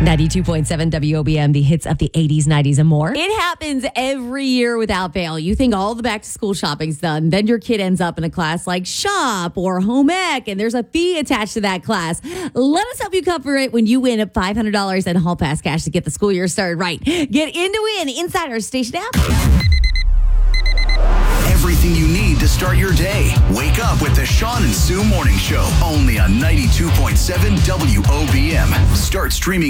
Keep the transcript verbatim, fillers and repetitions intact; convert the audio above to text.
ninety-two point seven W O B M, the hits of the eighties, nineties, and more. It happens every year without fail. You think all the back to school shopping's done. Then your kid ends up in a class like shop or home ec, and there's a fee attached to that class. Let us help you cover it when you win five hundred dollars in Hall Pass cash to get the school year started right. Get in to win inside our station app. Everything you need to start your day. Wake up with the Sean and Sue Morning Show, only on ninety-two point seven W O B M. Start streaming